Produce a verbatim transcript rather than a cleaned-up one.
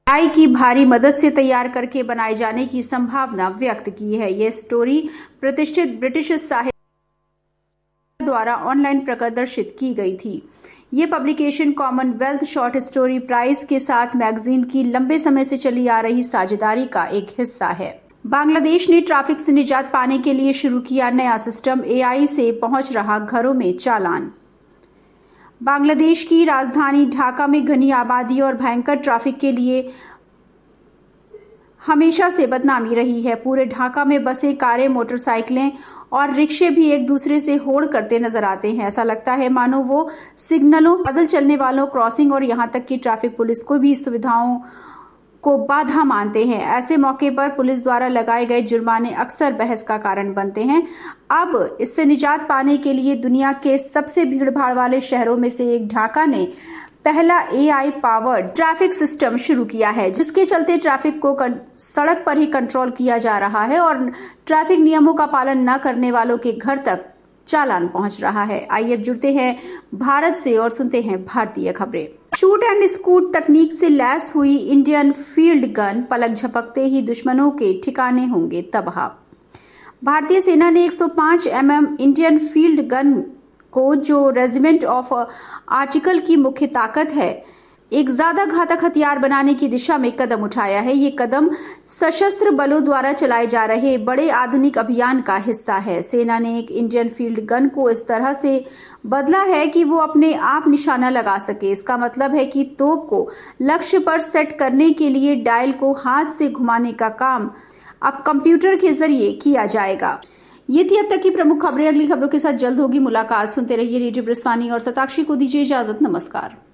AI की भारी मदद से तैयार करके बनाए जाने की संभावना व्यक्त की है। यह स्टोरी प्रतिष्ठित ब्रिटिश साहित्य द्वारा ऑनलाइन प्रदर्शित की गई थी। ये publication Commonwealth short story prize के साथ मैगजीन की लंबे समय से चली आ रही साझेदारी का एक हिस्सा है। बांग्लादेश ने ट्रैफिक से निजात पाने के लिए शुरू किया नया सिस्टम, एआई से पहुंच रहा घरों में चालान। बांग्लादेश की राजधानी ढाका में घनी आबादी और भयंकर ट्रैफिक के लिए हमेशा से बदनामी रही है। पूरे ढाका में बसें, कारें, मोटरसाइकिलें और रिक्शे भी एक दूसरे से होड़ करते नजर आते हैं। ऐसा लगता है मानो वो सिग्नलों, पैदल चलने वालों, क्रॉसिंग और यहाँ तक कि ट्रैफिक पुलिस को भी सुविधाओं को बाधा मानते हैं। ऐसे मौके पर पुलिस द्वारा लगाए गए जुर्माने अक्सर बहस का कारण बनते हैं। अब इससे निजात पाने के लिए दुनिया के सबसे भीड़भाड़ वाले शहरों में से एक ढाका ने पहला एआई पावर्ड ट्रैफिक सिस्टम शुरू किया है, जिसके चलते ट्रैफिक को सड़क पर ही कंट्रोल किया जा रहा है और ट्रैफिक नियमों का पालन न करने वालों के घर तक चालान पहुंच रहा है। आइए अब जुड़ते हैं भारत से और सुनते हैं भारतीय खबरें। शूट एंड स्कूट तकनीक से लैस हुई इंडियन फील्ड गन पलक झपकते ही दुश्मनों के ठिकाने होंगे तबाह। भारतीय सेना ने एक सौ पाँच M M Indian field gun को, जो रेजिमेंट ऑफ आर्टिकल की मुख्य ताकत है, एक ज्यादा घातक हथियार बनाने की दिशा में कदम उठाया है। ये कदम सशस्त्र बलों द्वारा चलाए जा रहे बड़े आधुनिक अभियान का हिस्सा है। सेना ने एक इंडियन फील्ड गन को इस तरह से बदला है कि वो अपने आप निशाना लगा सके। इसका मतलब है कि तोप को लक्ष्य पर सेट करने के लिए डायल को हाथ से घुमाने का काम अब कंप्यूटर के जरिए किया जाएगा। ये थी अब तक की प्रमुख खबरें। अगली खबरों के साथ जल्द होगी मुलाकात। सुनते रहिए रेडियो ब्रिस्वानी और शताक्षी को दीजिए इजाजत। नमस्कार।